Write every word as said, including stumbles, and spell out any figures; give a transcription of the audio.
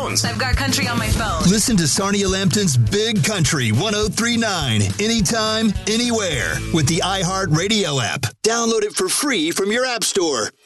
phones. I've got country on my phone. Listen to Sarnia Lambton's Big Country one oh three point nine anytime, anywhere with the iHeartRadio app. Download it for free from your app store.